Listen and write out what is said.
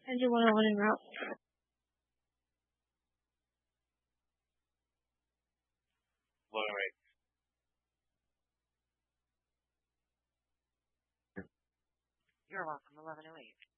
Engine 101 en route. Low rate. You're welcome, 1108.